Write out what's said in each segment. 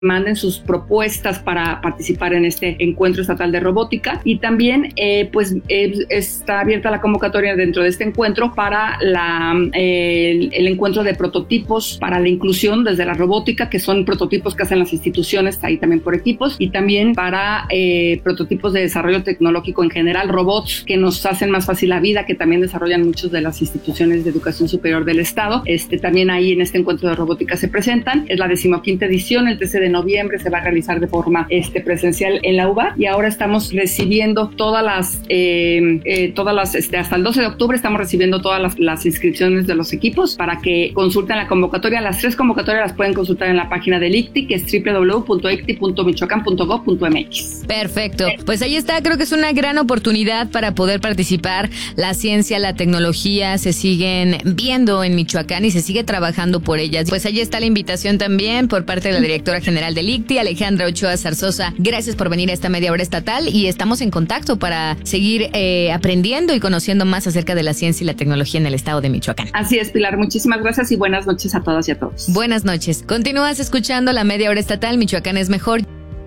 manden sus propuestas para participar en este encuentro estatal de robótica, y también está abierta la convocatoria dentro de este encuentro para el encuentro de prototipos para la inclusión desde la robótica, que son prototipos que hacen las instituciones ahí también por equipos, y también para prototipos de desarrollo tecnológico en general, robots que nos hacen más fácil la vida, que también desarrollan muchas de las instituciones de educación superior del estado. También ahí en este encuentro de robótica se presentan. Es la 15ª edición, el 13 de noviembre se va a realizar de forma presencial en la UBA, y ahora estamos recibiendo hasta el 12 de octubre estamos recibiendo todas las inscripciones de los equipos para que consulten la convocatoria. Las 3 convocatorias las pueden consultar en la página del ICTI, que es www.icti.michoacán.gov.mx. Perfecto, pues ahí está, creo que es una gran oportunidad para poder participar. La ciencia, la tecnología se siguen viendo en Michoacán y se sigue trabajando por ellas. Pues ahí está la invitación también por parte de la directora general del ICTI, Alejandra Ochoa Zarzosa. Gracias por venir a esta media hora estatal y estamos en contacto para seguir aprendiendo y conociendo más acerca de la ciencia y la tecnología en el estado de Michoacán. Así es, Pilar, muchísimas gracias y buenas noches a todas y a todos. Buenas noches. Continúas escuchando la media hora estatal. Michoacán es mejor.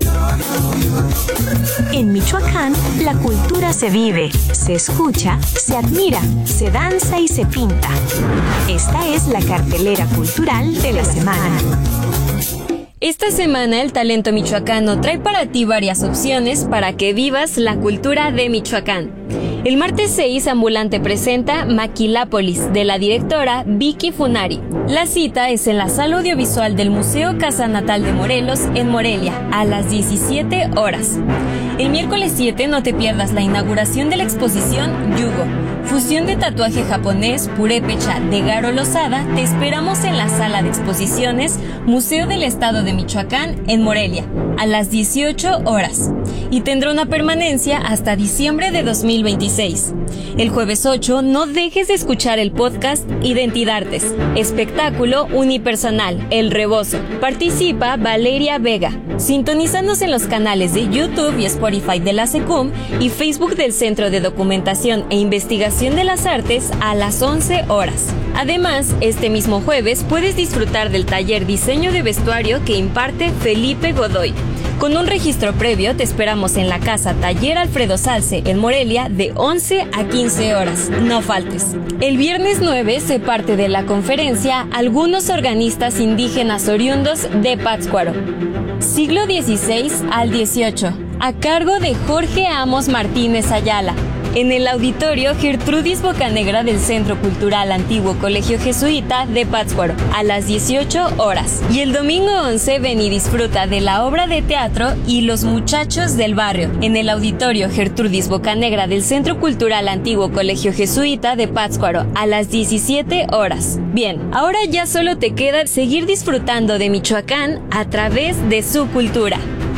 En Michoacán, la cultura se vive, se escucha, se admira, se danza y se pinta. Esta es la cartelera cultural de la semana. Esta semana el talento michoacano trae para ti varias opciones para que vivas la cultura de Michoacán. El martes 6, Ambulante presenta Maquilápolis, de la directora Vicky Funari. La cita es en la sala audiovisual del Museo Casa Natal de Morelos, en Morelia, a las 17 horas. El miércoles 7 no te pierdas la inauguración de la exposición Yugo, fusión de tatuaje japonés purépecha de Garo Lozada. Te esperamos en la sala de exposiciones Museo del Estado de Michoacán, en Morelia, a las 18 horas. Y tendrá una permanencia hasta diciembre de 2026. El jueves 8 no dejes de escuchar el podcast Identidades, espectáculo unipersonal, El Rebozo. Participa Valeria Vega. Sintonízanos en los canales de YouTube y Spotify de la SECUM y Facebook del Centro de Documentación e Investigación de las Artes a las 11 horas. Además, este mismo jueves puedes disfrutar del taller Diseño de Vestuario que imparte Felipe Godoy. Con un registro previo te esperamos en la Casa Taller Alfredo Salce, en Morelia, de 11 a 15 horas. No faltes. El viernes 9 se parte de la conferencia Algunos organistas indígenas oriundos de Pátzcuaro, siglo XVI al XVIII, a cargo de Jorge Amos Martínez Ayala, en el auditorio Gertrudis Bocanegra del Centro Cultural Antiguo Colegio Jesuita de Pátzcuaro, a las 18 horas. Y el domingo 11 ven y disfruta de la obra de teatro Y los Muchachos del Barrio, en el auditorio Gertrudis Bocanegra del Centro Cultural Antiguo Colegio Jesuita de Pátzcuaro, a las 17 horas. Bien, ahora ya solo te queda seguir disfrutando de Michoacán a través de su cultura.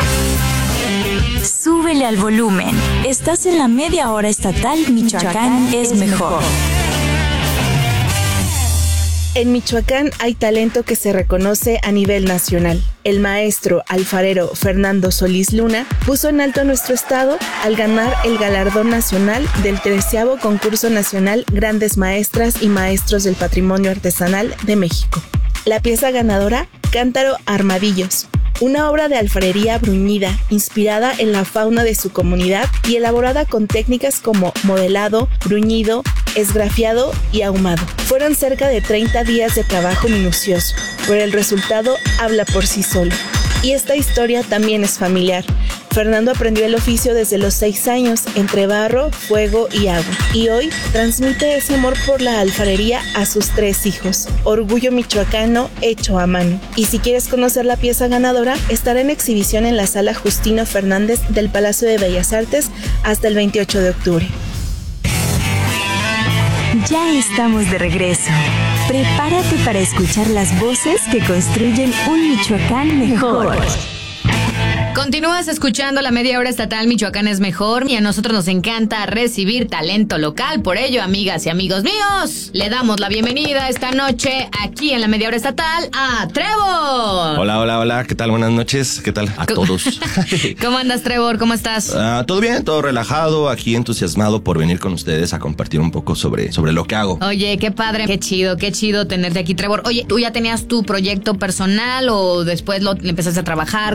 Súbele al volumen. Estás en la media hora estatal Michoacán es mejor. En Michoacán hay talento que se reconoce a nivel nacional. El maestro alfarero Fernando Solís Luna puso en alto a nuestro estado al ganar el galardón nacional del 13º Concurso Nacional Grandes Maestras y Maestros del Patrimonio Artesanal de México. La pieza ganadora, Cántaro Armadillos, una obra de alfarería bruñida, inspirada en la fauna de su comunidad y elaborada con técnicas como modelado, bruñido, esgrafiado y ahumado. Fueron cerca de 30 días de trabajo minucioso, pero el resultado habla por sí solo. Y esta historia también es familiar. Fernando aprendió el oficio desde los 6 años, entre barro, fuego y agua. Y hoy transmite ese amor por la alfarería a sus 3 hijos. Orgullo michoacano hecho a mano. Y si quieres conocer la pieza ganadora, estará en exhibición en la Sala Justino Fernández del Palacio de Bellas Artes hasta el 28 de octubre. Ya estamos de regreso. Prepárate para escuchar las voces que construyen un Michoacán mejor. Continúas escuchando la media hora estatal Michoacán es mejor y a nosotros nos encanta recibir talento local. Por ello, amigas y amigos míos, le damos la bienvenida esta noche aquí en la media hora estatal a Trevor. Hola, ¿qué tal? Buenas noches, ¿qué tal a todos? ¿Cómo andas, Trevor? ¿Cómo estás? Todo bien, todo relajado, aquí entusiasmado por venir con ustedes a compartir un poco sobre lo que hago. Oye, qué padre, qué chido tenerte aquí, Trevor. Oye, ¿tú ya tenías tu proyecto personal o después le empezaste a trabajar?